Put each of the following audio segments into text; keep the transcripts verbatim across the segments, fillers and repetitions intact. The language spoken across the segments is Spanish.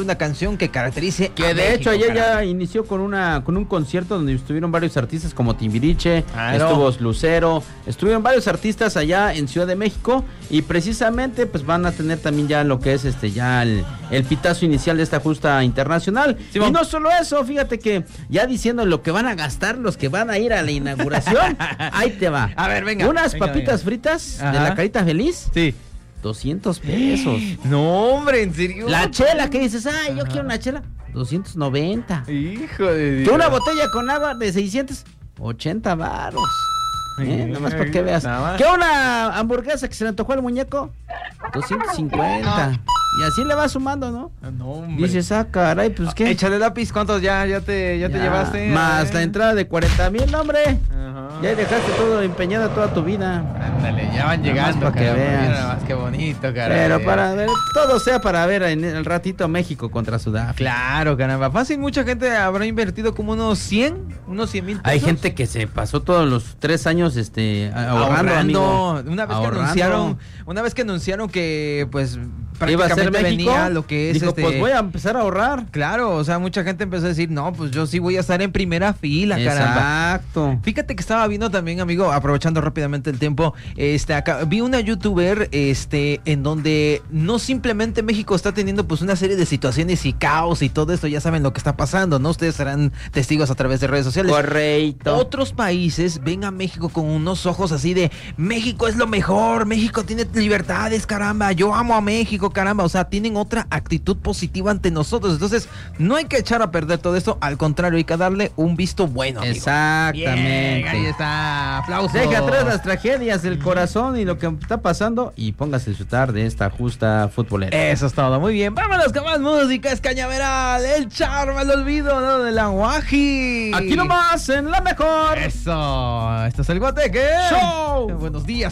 una canción que caracterice que a de México, hecho ayer caramba. ya inició con una con un concierto donde estuvieron varios artistas como Timbiriche, Claro. estuvo Lucero, estuvieron varios artistas allá en Ciudad de México y precisamente pues van a tener también ya lo que es este ya el, el pitazo inicial de esta justa internacional. Simón. Y no solo eso, fíjate que ya diciendo lo que van a gastar los que van a ir a la inauguración, ahí te va. A ver, venga. Unas venga, papitas venga. fritas Ajá. de la Carita Feliz, Sí. doscientos pesos. No, hombre, ¿en serio? La chela, que dices, ay, yo Ajá. quiero una chela, doscientos noventa. Hijo de Dios. Que una botella con agua de seiscientos, ochenta varos. ¿Eh? Nada más para que veas. Nada más. Que una hamburguesa que se le antojó al muñeco, doscientos cincuenta. Y así le va sumando, ¿no? No, hombre. Dices, ah, caray, pues qué. Échale lápiz, ¿cuántos ya, ya te, ya te Ya, llevaste? Más A la ver. entrada de cuarenta mil, hombre. Ajá. Ya dejaste todo empeñada toda tu vida. Ándale, ya van llegando, para que caramba, veas. mira nada más qué bonito, caramba. Pero para ver, todo sea para ver en el ratito México contra Sudáfrica. Claro, caramba. Fácil, mucha gente habrá invertido como unos cien, unos cien mil pesos. Hay gente que se pasó todos los tres años este ahorrando, amigo. Una vez Ahorrando. que anunciaron, una vez que anunciaron que pues Iba a ser prácticamente México, venía lo que es dijo, este pues voy a empezar a ahorrar. Claro, o sea, mucha gente empezó a decir, "No, pues yo sí voy a estar en primera fila, caramba." Exacto. Fíjate que estaba viendo también, amigo, aprovechando rápidamente el tiempo, este acá vi una youtuber este en donde no simplemente México está teniendo pues una serie de situaciones y caos y todo esto, ya saben lo que está pasando, ¿no? Ustedes serán testigos a través de redes sociales. Correcto. Otros países ven a México con unos ojos así de México es lo mejor, México tiene libertades, caramba, yo amo a México, caramba, o sea, tienen otra actitud positiva ante nosotros, entonces no hay que echar a perder todo esto, al contrario, hay que darle un visto bueno, amigo. Exactamente. Bien, ahí está, aplausos. Deja atrás las tragedias del corazón y lo que está pasando y póngase a disfrutar de esta justa futbolera. Eso es todo, muy bien, vámonos con más música, es Cañaveral, el charma, el olvido, ¿no? De la Guaji. Aquí nomás, en la mejor. Eso, esto es el Guateque Show. Buenos días,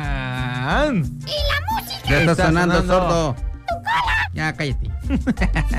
Tehuacán. Ya está, Está sonando, sonando. sordo. Ya cállate.